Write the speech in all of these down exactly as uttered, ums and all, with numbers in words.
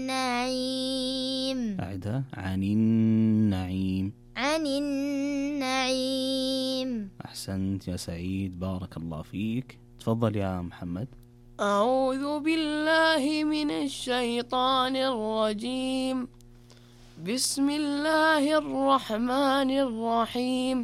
النعيم. أعدها. عن النعيم. عن النعيم. أحسنت يا سعيد، بارك الله فيك. تفضل يا محمد. أعوذ بالله من الشيطان الرجيم. بسم الله الرحمن الرحيم.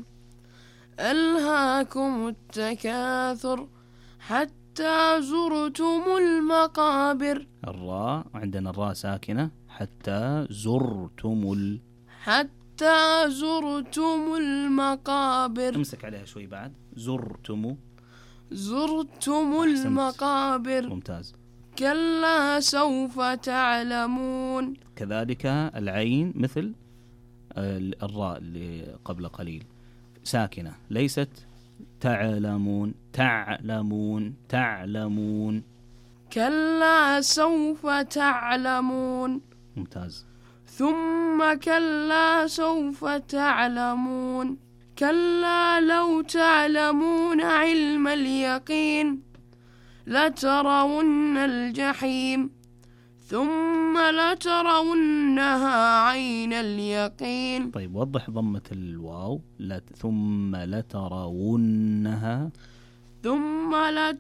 ألهاكم التكاثر حتى زرتم المقابر. الراء عندنا الراء ساكنة. حتى زرتم ال حتى زرتم المقابر. امسك عليها شوي بعد. زرتم. زرتم أحسنت. المقابر. ممتاز. كلا سوف تعلمون. كذلك العين مثل الراء اللي قبل قليل ساكنة، ليست تعلمون. تعلمون. تعلمون. كلا سوف تعلمون. ممتاز. ثم كلا سوف تعلمون. كلا لو تعلمون علم اليقين لترون الجحيم ثم لترونها عين اليقين. طيب وضح ضمة الواو. لت ثم لترونها. ثم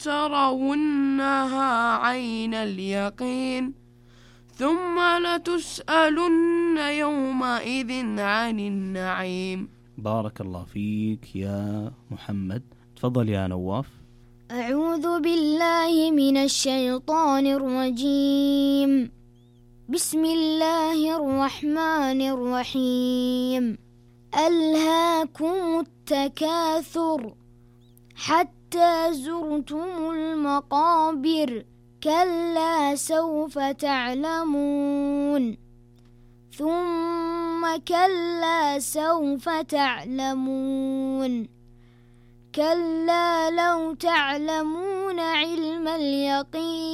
لترونها عين اليقين ثم لتسألن يومئذ عن النعيم. بارك الله فيك يا محمد. تفضل يا نواف. أعوذ بالله من الشيطان الرجيم. بسم الله الرحمن الرحيم. ألهاكم التكاثر حتى زرتم المقابر كلا سوف تعلمون ثم كلا سوف تعلمون. كلا لو تعلمون علم اليقين